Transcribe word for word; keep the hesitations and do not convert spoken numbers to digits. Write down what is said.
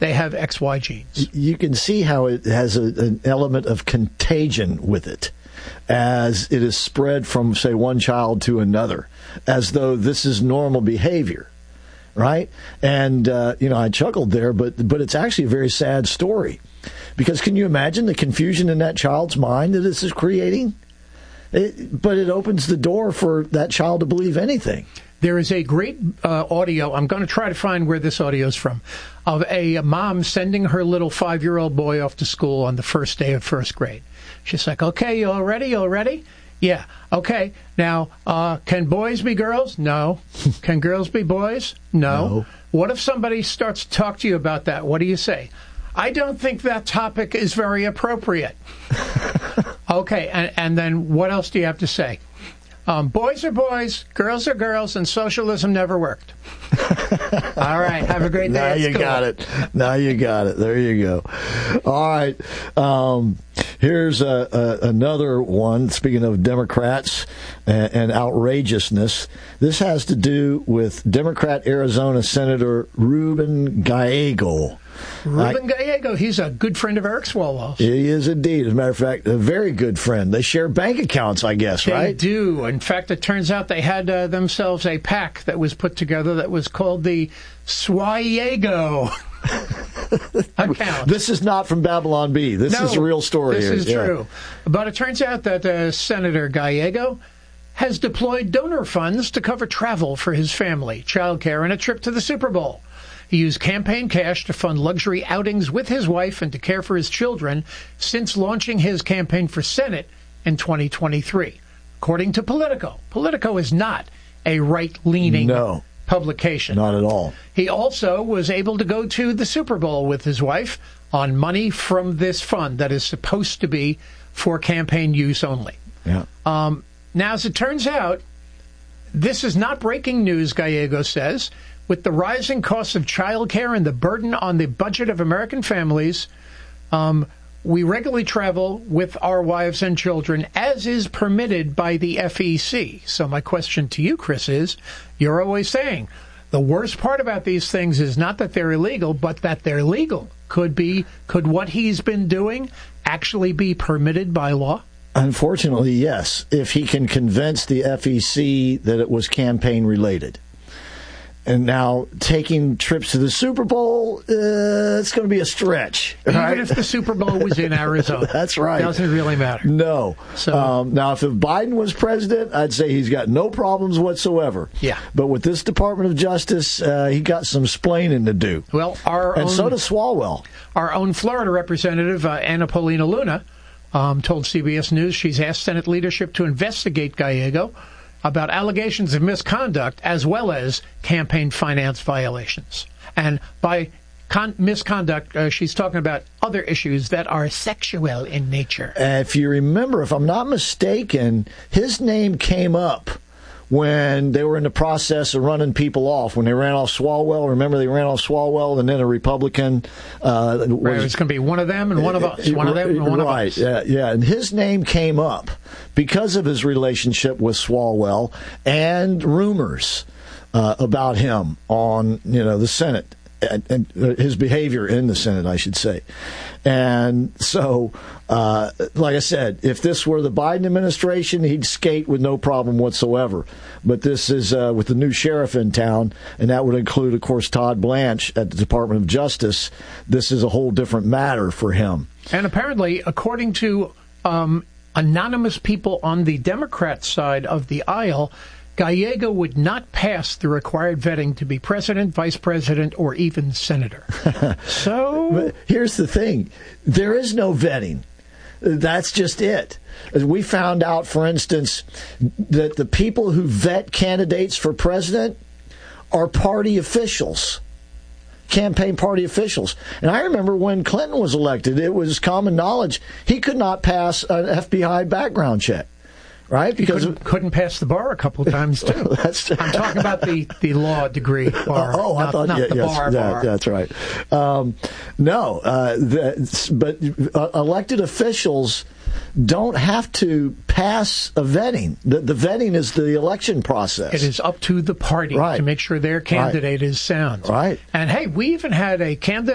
they have X Y genes. You can see how it has a, an element of contagion with it as it is spread from, say, one child to another, as though this is normal behavior, right? And, uh, you know, I chuckled there, but but it's actually a very sad story. Because can you imagine the confusion in that child's mind that this is creating? It, but it opens the door for that child to believe anything. There is a great uh, audio, I'm going to try to find where this audio is from, of a mom sending her little five-year-old boy off to school on the first day of first grade. She's like, okay, you all ready? You all ready? Yeah. Okay. Now, uh, can boys be girls? No. Can girls be boys? No. no. What if somebody starts to talk to you about that? What do you say? I don't think that topic is very appropriate. Okay, and, and then what else do you have to say? Um, boys are boys, girls are girls, and socialism never worked. All right, have a great day. Now you school. got it. Now you got it. There you go. All right. Um, here's a, a, another one, speaking of Democrats and, and outrageousness. This has to do with Democrat Arizona Senator Ruben Gallego. Ruben I, Gallego, he's a good friend of Eric Swalwell's. He is indeed. As a matter of fact, a very good friend. They share bank accounts, I guess, they right? They do. In fact, it turns out they had uh, themselves a PAC that was put together that was called the Swayego account. This is not from Babylon B. This no, is a real story this here. is yeah. true. But it turns out that uh, Senator Gallego has deployed donor funds to cover travel for his family, childcare, and a trip to the Super Bowl. He used campaign cash to fund luxury outings with his wife and to care for his children since launching his campaign for Senate in twenty twenty-three. According to Politico, Politico is not a right-leaning no, publication. Not at all. He also was able to go to the Super Bowl with his wife on money from this fund that is supposed to be for campaign use only. Yeah. Um, now, as it turns out, this is not breaking news, Gallego says. With the rising costs of childcare and the burden on the budget of American families, um, we regularly travel with our wives and children, as is permitted by the F E C. So my question to you, Chris, is, you're always saying, the worst part about these things is not that they're illegal, but that they're legal. Could be, could what he's been doing actually be permitted by law? Unfortunately, yes, if he can convince the F E C that it was campaign-related. And now taking trips to the Super Bowl, uh, it's going to be a stretch. Even right? if the Super Bowl was in Arizona. That's right. Doesn't really matter. No. So, um, now, if Biden was president, I'd say he's got no problems whatsoever. Yeah. But with this Department of Justice, uh, he got some splaining to do. Well, our and own, so does Swalwell. Our own Florida representative, uh, Anna Paulina Luna, um, told C B S News she's asked Senate leadership to investigate Gallego about allegations of misconduct as well as campaign finance violations. And by con- misconduct, uh, she's talking about other issues that are sexual in nature. Uh, if you remember, if I'm not mistaken, his name came up when they were in the process of running people off. When they ran off Swalwell, remember they ran off Swalwell, and then a Republican uh, was, right, it's going to be one of them and one of us. One of them and one right, of us. Yeah, yeah, and his name came up because of his relationship with Swalwell and rumors uh, about him on, you know, the Senate. And, and his behavior in the Senate, I should say. And so, uh, like I said, if this were the Biden administration, he'd skate with no problem whatsoever. But this is uh, with the new sheriff in town, and that would include, of course, Todd Blanche at the Department of Justice. This is a whole different matter for him. And apparently, according to um, anonymous people on the Democrat side of the aisle, Gallego would not pass the required vetting to be president, vice president, or even senator. So but here's the thing. There is no vetting. That's just it. We found out, for instance, that the people who vet candidates for president are party officials, campaign party officials. And I remember when Clinton was elected, it was common knowledge he could not pass an F B I background check. Right, because he couldn't, couldn't pass the bar a couple of times too. That's, I'm talking about the, the law degree bar. Oh, not, I thought not yeah, the yes, bar that, bar. That's right. Um, no, uh, the, but uh, elected officials don't have to pass a vetting. The, the vetting is the election process. It is up to the party right. to make sure their candidate right. is sound. Right. And hey, we even had a candidate